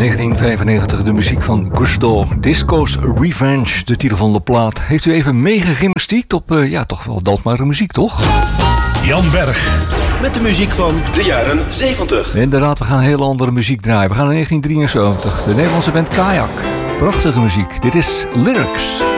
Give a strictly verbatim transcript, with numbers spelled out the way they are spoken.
negentien vijfennegentig de muziek van Gusto. Disco's Revenge, de titel van de plaat. Heeft u even meegegymnastiekt op, uh, ja, toch wel dansbare muziek, toch? Jan Berg. Met de muziek van de jaren zeventig. Inderdaad, we gaan een hele andere muziek draaien. We gaan naar negentien drieënzeventig. De Nederlandse band Kayak. Prachtige muziek. Dit is Lyrics.